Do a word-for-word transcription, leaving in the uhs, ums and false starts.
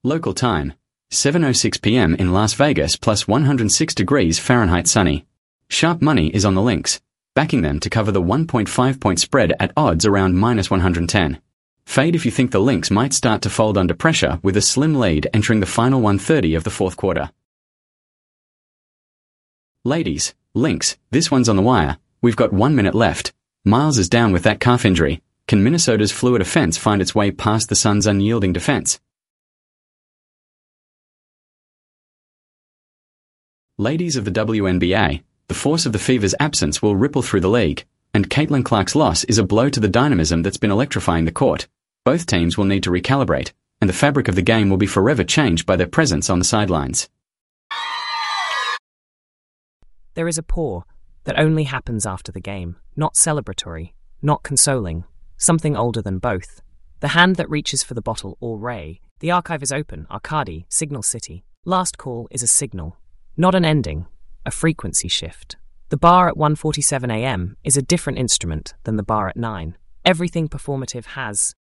Local time, seven oh six p m in Las Vegas plus one hundred six degrees Fahrenheit sunny. Sharp money is on the Lynx, backing them to cover the one point five point spread at odds around minus one hundred ten. Fade if you think the Lynx might start to fold under pressure with a slim lead entering the final one thirty of the fourth quarter. Ladies, Lynx, this one's on the wire. We've got one minute left. Miles is down with that calf injury. Can Minnesota's fluid offense find its way past the Suns' unyielding defense? Ladies of the W N B A, the force of the Fever's absence will ripple through the league, and Caitlin Clark's loss is a blow to the dynamism that's been electrifying the court. Both teams will need to recalibrate, and the fabric of the game will be forever changed by their presence on the sidelines. There is a pour that only happens after the game, not celebratory, not consoling, something older than both. The hand that reaches for the bottle or ray. The archive is open, Arcady, Signal City. Last call is a signal, not an ending, a frequency shift. The bar at one forty-seven a m is a different instrument than the bar at nine. Everything performative has